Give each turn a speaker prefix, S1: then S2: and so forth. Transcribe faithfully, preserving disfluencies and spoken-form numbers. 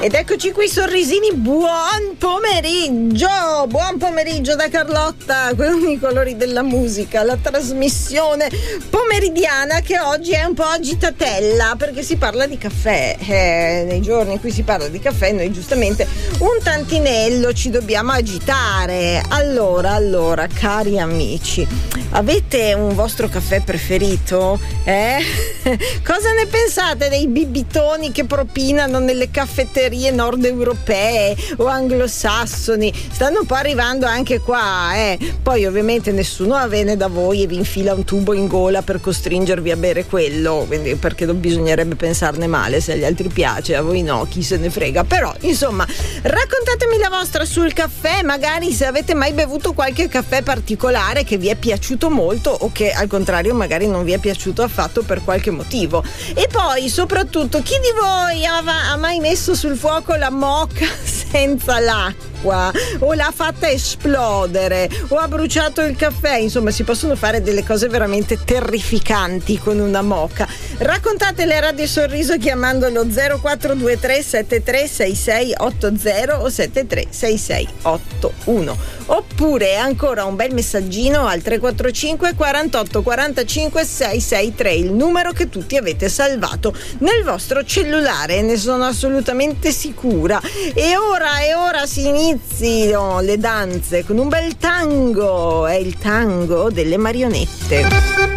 S1: Ed eccoci qui, sorrisini, buon pomeriggio, buon pomeriggio da Carlotta con i colori della musica, la trasmissione pomeridiana che oggi è un po' agitatella perché si parla di caffè, eh, nei giorni in cui si parla di caffè noi giustamente un tantinello ci dobbiamo agitare. Allora, allora, cari amici, avete un vostro caffè preferito? Eh? Cosa ne pensate dei bibitoni che propinano nelle caffetterie nord europee o anglosassoni? Stanno un po' arrivando anche qua, eh. Poi ovviamente nessuno ha vene da voi e vi infila un tubo in gola per costringervi a bere quello, quindi, perché non bisognerebbe pensarne male, se agli altri piace, a voi no, chi se ne frega. Però insomma, raccontatemi la vostra sul caffè, magari se avete mai bevuto qualche caffè particolare che vi è piaciuto molto o che al contrario magari non vi è piaciuto affatto per qualche motivo. E poi soprattutto, chi di voi ha, ha mai messo sul fuoco la moka senza l'acqua o l'ha fatta esplodere o ha bruciato il caffè? Insomma, si possono fare delle cose veramente terrificanti con una moka. Raccontatele a Radio Sorriso chiamandolo zero quattro due tre sette tre sei sei otto zero o sette tre sei sei otto uno, oppure ancora un bel messaggino al tre quattro cinque quarantotto quarantacinque sei sei tre, il numero che tutti avete salvato nel vostro cellulare, ne sono assolutamente sicura. E ora e ora si iniziano le danze con un bel tango, è il tango delle marionette.